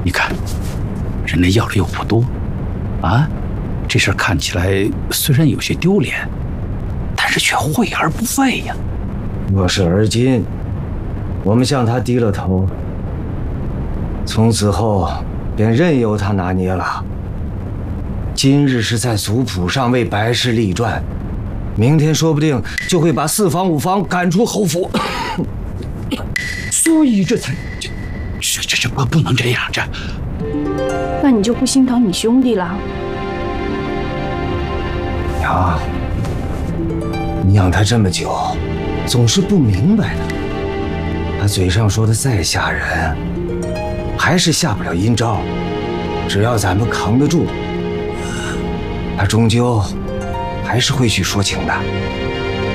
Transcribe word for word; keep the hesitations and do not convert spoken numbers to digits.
你看，人家要的又不多，啊，这事儿看起来虽然有些丢脸，但是却惠而不费呀。 若是而今，我们向他低了头，从此后便任由他拿捏了。今日是在族谱上为白氏立传，明天说不定就会把四房五房赶出侯府。 所以这才这这这这不不能这样，这。 那你就不心疼你兄弟了？ 娘，你养他这么久，总是不明白的。他嘴上说的再吓人，还是下不了阴招。只要咱们扛得住，他终究还是会去说情的。